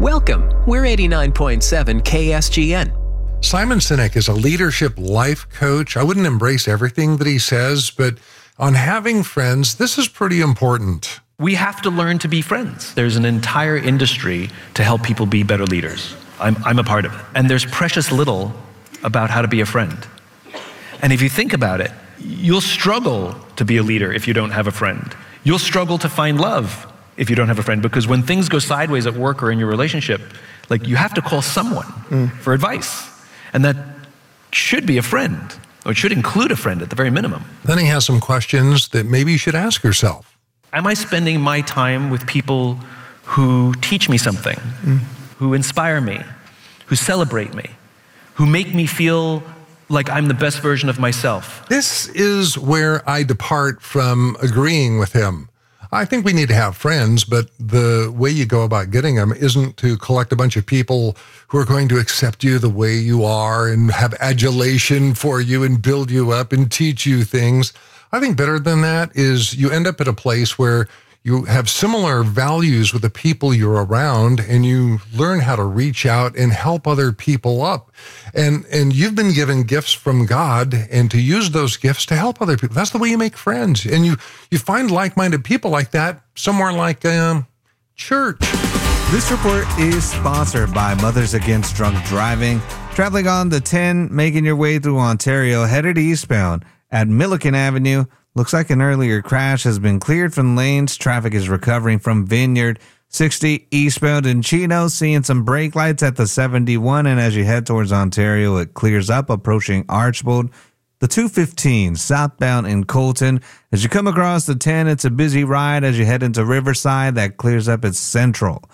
Welcome. We're 89.7 KSGN. Simon Sinek is a leadership life coach. I wouldn't embrace everything that he says, but on having friends, this is pretty important. We have to learn to be friends. There's an entire industry to help people be better leaders. I'm a part of it. And there's precious little about how to be a friend. And if you think about it, you'll struggle to be a leader if you don't have a friend. You'll struggle to find love if you don't have a friend, because when things go sideways at work or in your relationship, like, you have to call someone for advice. And that should be a friend, or it should include a friend at the very minimum. Then he has some questions that maybe you should ask yourself. Am I spending my time with people who teach me something, who inspire me, who celebrate me, who make me feel like I'm the best version of myself? This is where I depart from agreeing with him. I think we need to have friends, but the way you go about getting them isn't to collect a bunch of people who are going to accept you the way you are and have adulation for you and build you up and teach you things. I think better than that is you end up at a place where you have similar values with the people you're around, and you learn how to reach out and help other people up. And you've been given gifts from God, and to use those gifts to help other people. That's the way you make friends. And you find like-minded people like that somewhere like church. This report is sponsored by Mothers Against Drunk Driving. Traveling on the 10, making your way through Ontario, headed eastbound at Milliken Avenue. Looks like an earlier crash has been cleared from lanes. Traffic is recovering from Vineyard. 60 eastbound in Chino, seeing some brake lights at the 71. And as you head towards Ontario, it clears up approaching Archbold. The 215 southbound in Colton. As you come across the 10, it's a busy ride as you head into Riverside. That clears up at Central.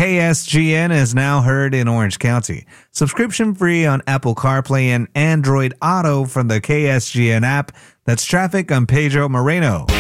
KSGN is now heard in Orange County. Subscription free on Apple CarPlay and Android Auto from the KSGN app. That's traffic on Pedro Moreno.